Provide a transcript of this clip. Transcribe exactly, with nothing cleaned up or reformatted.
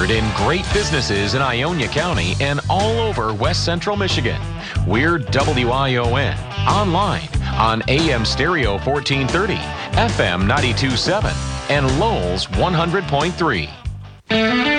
heard in great businesses in Ionia County and all over West Central Michigan. We're W I O N, online on A M Stereo fourteen thirty, F M ninety-two point seven, and Lowell's one hundred point three.